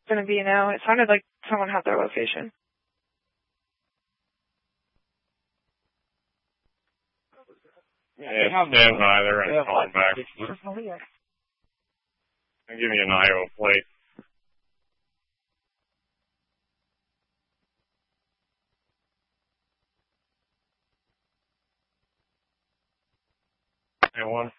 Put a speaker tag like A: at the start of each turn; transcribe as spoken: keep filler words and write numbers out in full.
A: going to be now. It sounded like someone had their location.
B: Yeah, stand by there and call back. I'll give you an Iowa plate. One.